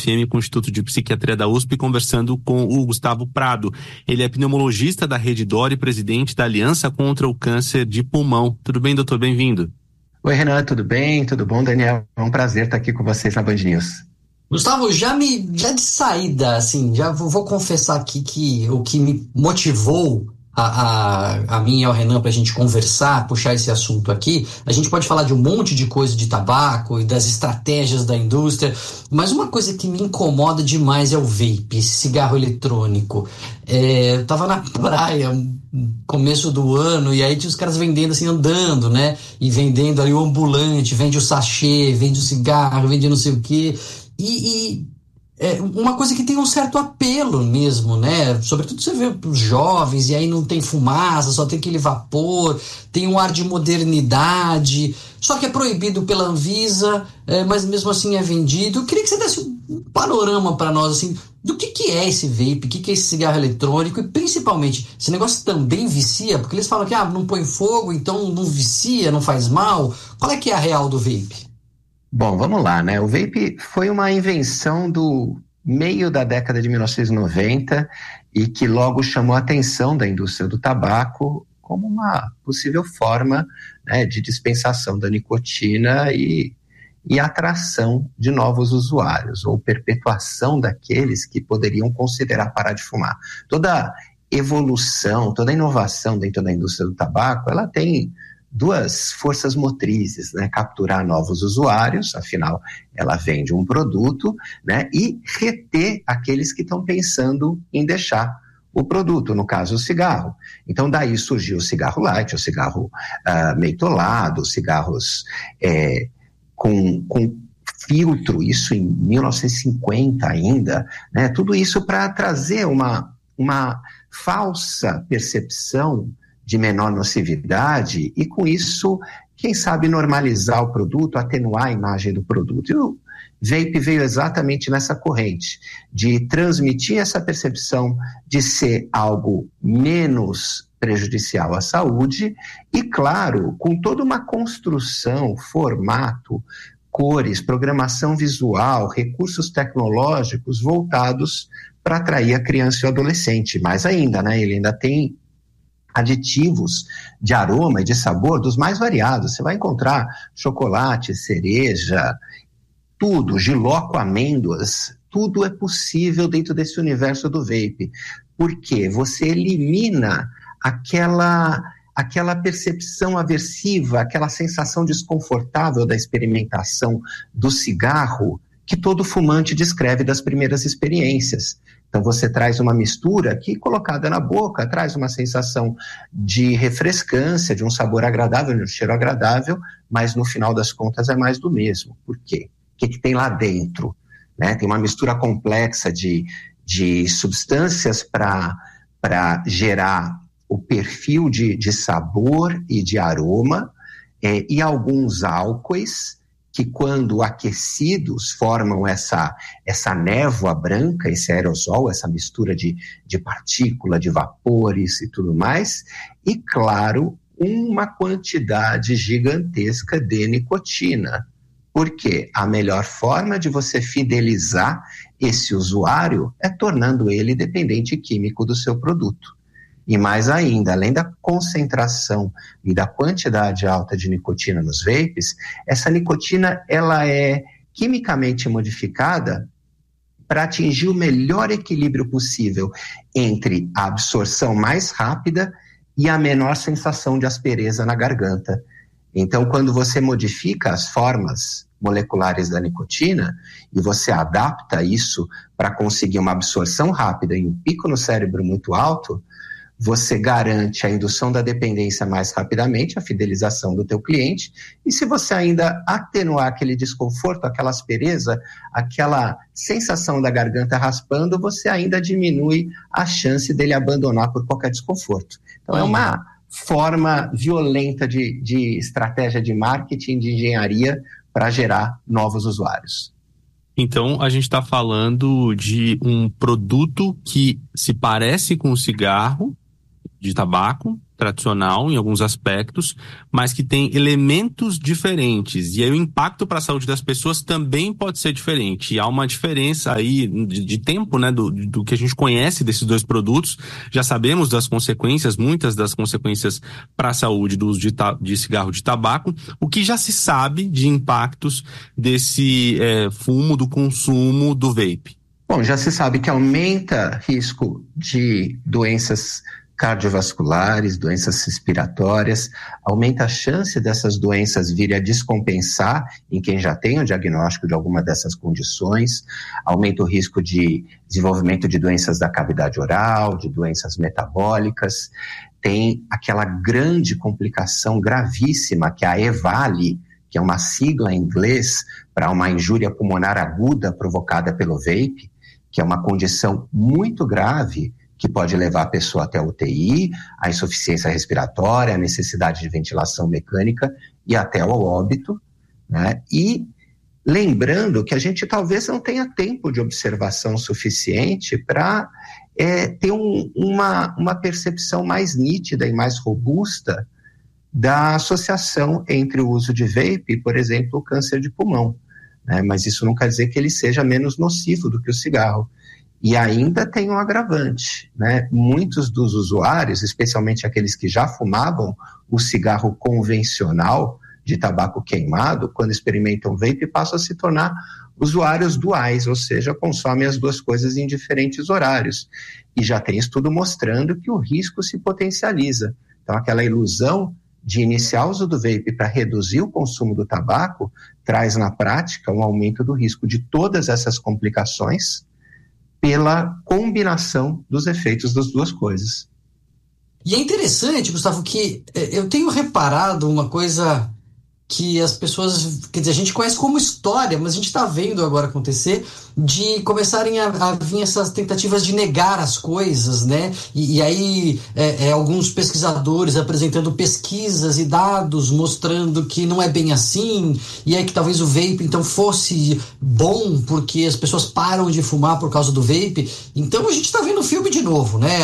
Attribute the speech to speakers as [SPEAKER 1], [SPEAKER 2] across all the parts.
[SPEAKER 1] FM com o Instituto de Psiquiatria da USP, conversando com o Gustavo Prado. Ele é pneumologista da Rede Dora e presidente da Aliança contra o Câncer de Pulmão. Tudo bem, doutor? Bem-vindo.
[SPEAKER 2] Oi, Renan, tudo bem? Tudo bom, Daniel? É um prazer estar aqui com vocês na Band News.
[SPEAKER 3] Gustavo, já de saída, assim, já vou confessar aqui que o que me motivou a mim e ao Renan pra gente conversar, puxar esse assunto aqui, a gente pode falar de um monte de coisa de tabaco e das estratégias da indústria, mas uma coisa que me incomoda demais é o vape, esse cigarro eletrônico. Eu tava na praia começo do ano e aí tinha os caras vendendo assim, andando, né, e vendendo ali o ambulante, vende o sachê, vende o cigarro, vende não sei o quê, é uma coisa que tem um certo apelo mesmo, né? Sobretudo você vê os jovens, e aí não tem fumaça, só tem aquele vapor, tem um ar de modernidade, só que é proibido pela Anvisa, mas mesmo assim é vendido. Eu queria que você desse um panorama para nós, assim, do que é esse vape, o que é esse cigarro eletrônico, e principalmente, esse negócio também vicia, porque eles falam que não põe fogo, então não vicia, não faz mal. Qual é que é a real do vape?
[SPEAKER 2] Bom, vamos lá, né? O vape foi uma invenção do meio da década de 1990 e que logo chamou a atenção da indústria do tabaco como uma possível forma, né, de dispensação da nicotina e atração de novos usuários, ou perpetuação daqueles que poderiam considerar parar de fumar. Toda evolução, toda inovação dentro da indústria do tabaco, ela tem duas forças motrizes, né? Capturar novos usuários, afinal ela vende um produto, né? E reter aqueles que estão pensando em deixar o produto, no caso o cigarro. Então daí surgiu o cigarro light, o cigarro mentolado, cigarros com filtro, isso em 1950 ainda, né? Tudo isso para trazer uma falsa percepção de menor nocividade e, com isso, quem sabe normalizar o produto, atenuar a imagem do produto. E o vape veio exatamente nessa corrente, de transmitir essa percepção de ser algo menos prejudicial à saúde e, claro, com toda uma construção, formato, cores, programação visual, recursos tecnológicos voltados para atrair a criança e o adolescente. Mais ainda, né? Ele ainda tem aditivos de aroma e de sabor dos mais variados. Você vai encontrar chocolate, cereja, tudo, jiló com amêndoas, tudo é possível dentro desse universo do vape. Porque você elimina aquela percepção aversiva, aquela sensação desconfortável da experimentação do cigarro que todo fumante descreve das primeiras experiências. Então você traz uma mistura que, colocada na boca, traz uma sensação de refrescância, de um sabor agradável, de um cheiro agradável, mas no final das contas é mais do mesmo. Por quê? O que tem lá dentro? Né? Tem uma mistura complexa de substâncias para gerar o perfil de sabor e de aroma, e alguns álcoois que, quando aquecidos, formam essa névoa branca, esse aerosol, essa mistura de partícula, de vapores e tudo mais, e, claro, uma quantidade gigantesca de nicotina. Porque a melhor forma de você fidelizar esse usuário é tornando ele dependente químico do seu produto. E mais ainda, além da concentração e da quantidade alta de nicotina nos vapes, essa nicotina ela é quimicamente modificada para atingir o melhor equilíbrio possível entre a absorção mais rápida e a menor sensação de aspereza na garganta. Então, quando você modifica as formas moleculares da nicotina e você adapta isso para conseguir uma absorção rápida e um pico no cérebro muito alto, você garante a indução da dependência mais rapidamente, a fidelização do teu cliente, e se você ainda atenuar aquele desconforto, aquela aspereza, aquela sensação da garganta raspando, você ainda diminui a chance dele abandonar por qualquer desconforto. Então é uma forma violenta de estratégia de marketing, de engenharia para gerar novos usuários.
[SPEAKER 1] Então, a gente está falando de um produto que se parece com o cigarro, de tabaco tradicional em alguns aspectos, mas que tem elementos diferentes. E aí o impacto para a saúde das pessoas também pode ser diferente. E há uma diferença aí de tempo, né, do que a gente conhece desses dois produtos. Já sabemos das consequências, muitas das consequências para a saúde do uso de cigarro de tabaco. O que já se sabe de impactos desse fumo, do consumo do vape?
[SPEAKER 2] Bom, já se sabe que aumenta risco de doenças cardiovasculares, doenças respiratórias, aumenta a chance dessas doenças virem a descompensar em quem já tem o diagnóstico de alguma dessas condições, aumenta o risco de desenvolvimento de doenças da cavidade oral, de doenças metabólicas, tem aquela grande complicação gravíssima que é a EVALI, que é uma sigla em inglês para uma injúria pulmonar aguda provocada pelo vape, que é uma condição muito grave que pode levar a pessoa até a UTI, a insuficiência respiratória, a necessidade de ventilação mecânica e até ao óbito, né? E lembrando que a gente talvez não tenha tempo de observação suficiente para ter uma percepção mais nítida e mais robusta da associação entre o uso de vape e, por exemplo, o câncer de pulmão, né? Mas isso não quer dizer que ele seja menos nocivo do que o cigarro. E ainda tem um agravante, né? Muitos dos usuários, especialmente aqueles que já fumavam o cigarro convencional de tabaco queimado, quando experimentam vape, passam a se tornar usuários duais, ou seja, consomem as duas coisas em diferentes horários. E já tem estudo mostrando que o risco se potencializa. Então, aquela ilusão de iniciar o uso do vape para reduzir o consumo do tabaco traz, na prática, um aumento do risco de todas essas complicações pela combinação dos efeitos das duas coisas.
[SPEAKER 3] E é interessante, Gustavo, que eu tenho reparado uma coisa que as pessoas, quer dizer, a gente conhece como história, mas a gente está vendo agora acontecer, de começarem a vir essas tentativas de negar as coisas, né? E aí alguns pesquisadores apresentando pesquisas e dados mostrando que não é bem assim, e aí que talvez o vape então fosse bom porque as pessoas param de fumar por causa do vape. Então a gente está vendo o filme de novo, né?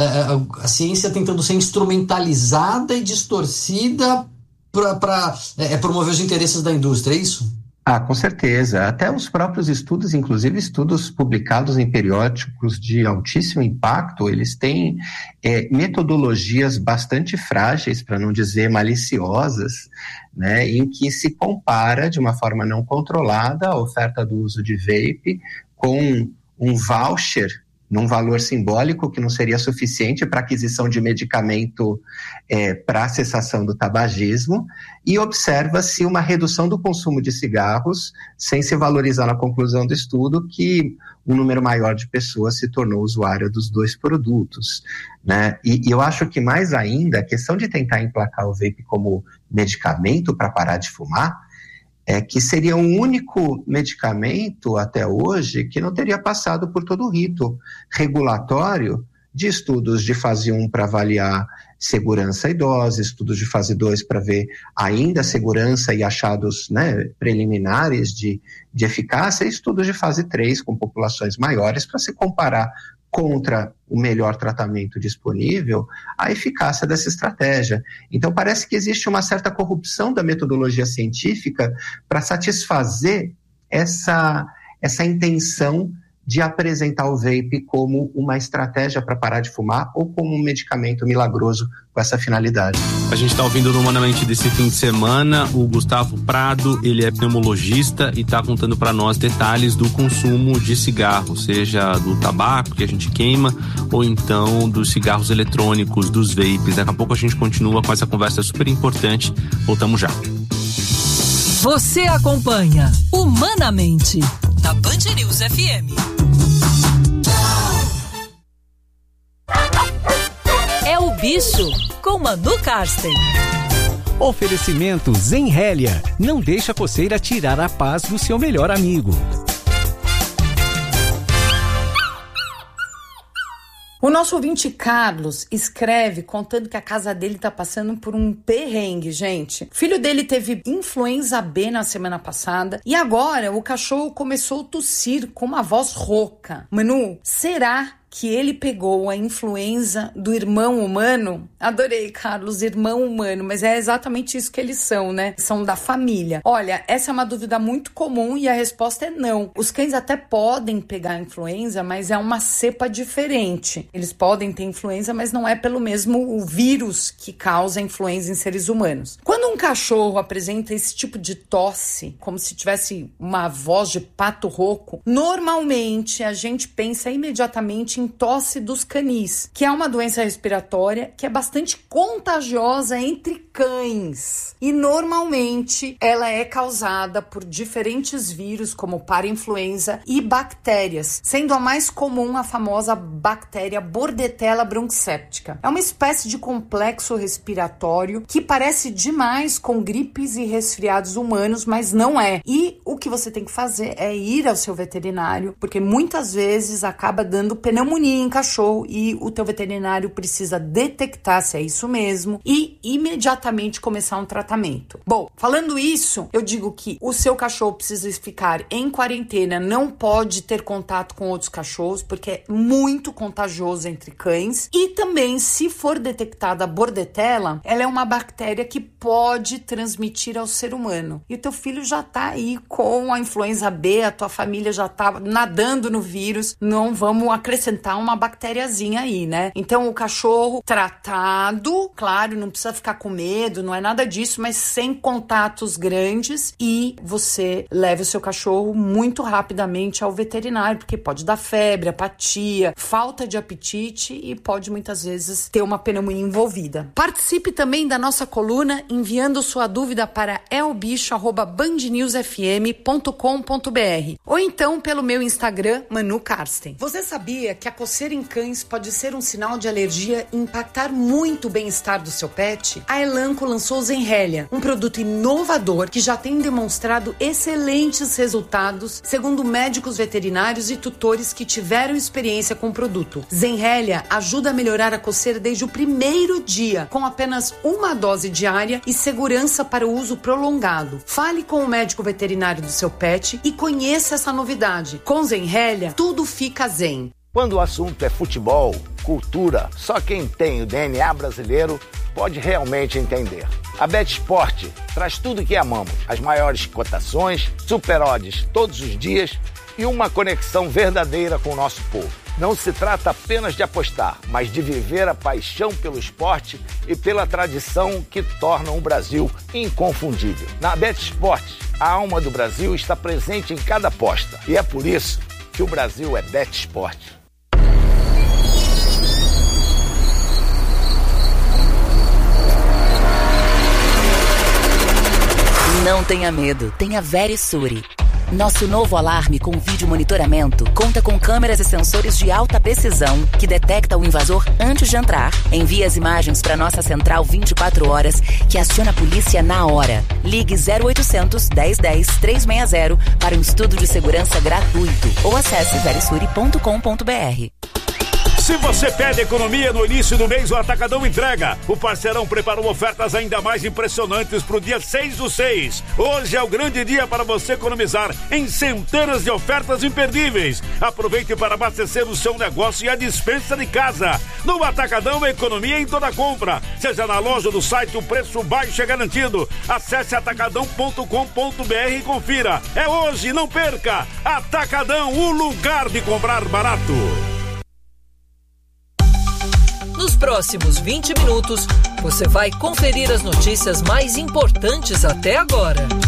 [SPEAKER 3] A ciência tentando ser instrumentalizada e distorcida para promover os interesses da indústria, é isso?
[SPEAKER 2] Com certeza. Até os próprios estudos, inclusive estudos publicados em periódicos de altíssimo impacto, eles têm metodologias bastante frágeis, para não dizer maliciosas, né, em que se compara de uma forma não controlada a oferta do uso de vape com um voucher num valor simbólico que não seria suficiente para aquisição de medicamento para a cessação do tabagismo, e observa-se uma redução do consumo de cigarros, sem se valorizar na conclusão do estudo que um número maior de pessoas se tornou usuário dos dois produtos, né? E eu acho que mais ainda, a questão de tentar emplacar o vape como medicamento para parar de fumar, que seria um único medicamento até hoje que não teria passado por todo o rito regulatório de estudos de fase 1 para avaliar segurança e dose, estudos de fase 2 para ver ainda a segurança e achados, né, preliminares de eficácia, e estudos de fase 3 com populações maiores para se comparar contra o melhor tratamento disponível, a eficácia dessa estratégia. Então parece que existe uma certa corrupção da metodologia científica para satisfazer essa intenção de apresentar o vape como uma estratégia para parar de fumar ou como um medicamento milagroso com essa finalidade.
[SPEAKER 1] A gente está ouvindo no Humanamente desse fim de semana o Gustavo Prado, ele é pneumologista e está contando para nós detalhes do consumo de cigarro, seja do tabaco que a gente queima ou então dos cigarros eletrônicos, dos vapes. Daqui a pouco a gente continua com essa conversa super importante. Voltamos já.
[SPEAKER 4] Você acompanha Humanamente da Band News FM. É o Bicho, com Manu Karsten.
[SPEAKER 5] Oferecimento Zenrélia. Não deixa a coceira tirar a paz do seu melhor amigo.
[SPEAKER 6] O nosso ouvinte Carlos escreve contando que a casa dele tá passando por um perrengue, gente. O filho dele teve influenza B na semana passada e agora o cachorro começou a tossir com uma voz rouca. Manu, será que ele pegou a influenza do irmão humano? Adorei, Carlos, irmão humano, mas é exatamente isso que eles são, né? São da família. Olha, essa é uma dúvida muito comum e a resposta é não. Os cães até podem pegar a influenza, mas é uma cepa diferente. Eles podem ter influenza, mas não é pelo mesmo vírus que causa a influenza em seres humanos. Quando um cachorro apresenta esse tipo de tosse, como se tivesse uma voz de pato rouco, normalmente a gente pensa imediatamente em tosse dos canis, que é uma doença respiratória que é bastante contagiosa entre cães. E normalmente ela é causada por diferentes vírus, como parainfluenza e bactérias, sendo a mais comum a famosa bactéria Bordetella bronchseptica. É uma espécie de complexo respiratório que parece demais com gripes e resfriados humanos, mas não é. E o que você tem que fazer é ir ao seu veterinário, porque muitas vezes acaba dando pneumonia em cachorro e o teu veterinário precisa detectar se é isso mesmo e imediatamente começar um tratamento. Bom, falando isso, eu digo que o seu cachorro precisa ficar em quarentena, não pode ter contato com outros cachorros, porque é muito contagioso entre cães. E também, se for detectada a Bordetella, ela é uma bactéria que pode transmitir ao ser humano. E o teu filho já tá aí com a influenza B, a tua família já tá nadando no vírus, não vamos acrescentar uma bactériazinha aí, né? Então, o cachorro tratado, claro, não precisa ficar com medo, não é nada disso, mas sem contatos grandes, e você leva o seu cachorro muito rapidamente ao veterinário, porque pode dar febre, apatia, falta de apetite e pode muitas vezes ter uma pneumonia envolvida. Participe também da nossa coluna enviando sua dúvida para elbicho@bandnewsfm.com.br ou então pelo meu Instagram, Manu Karsten. Você sabia que a coceira em cães pode ser um sinal de alergia e impactar muito o bem-estar do seu pet? A Elanco lançou o Zenrelia, um produto inovador que já tem demonstrado excelentes resultados, segundo médicos veterinários e tutores que tiveram experiência com o produto. Zenrelia ajuda a melhorar a coceira desde o primeiro dia, com apenas uma dose diária e segurança para o uso prolongado. Fale com o médico veterinário do seu pet e conheça essa novidade. Com Zenrelia, tudo fica zen.
[SPEAKER 7] Quando o assunto é futebol, cultura, só quem tem o DNA brasileiro pode realmente entender. A BetSport traz tudo que amamos, as maiores cotações, super odds todos os dias e uma conexão verdadeira com o nosso povo. Não se trata apenas de apostar, mas de viver a paixão pelo esporte e pela tradição que tornam o Brasil inconfundível. Na BetSport, a alma do Brasil está presente em cada aposta e é por isso que o Brasil é BetSport.
[SPEAKER 8] Não tenha medo, tenha Verisure. Nosso novo alarme com vídeo monitoramento conta com câmeras e sensores de alta precisão que detecta o invasor antes de entrar, envia as imagens para nossa central 24 horas que aciona a polícia na hora. Ligue 0800 1010 360 para um estudo de segurança gratuito ou acesse verisure.com.br.
[SPEAKER 9] Se você pede economia no início do mês, o Atacadão entrega. O Parceirão preparou ofertas ainda mais impressionantes para o dia 6/6. Hoje é o grande dia para você economizar em centenas de ofertas imperdíveis. Aproveite para abastecer o seu negócio e a despensa de casa. No Atacadão, economia em toda compra. Seja na loja ou no site, o preço baixo é garantido. Acesse atacadão.com.br e confira. É hoje, não perca! Atacadão, o lugar de comprar barato.
[SPEAKER 4] Nos próximos 20 minutos, você vai conferir as notícias mais importantes até agora.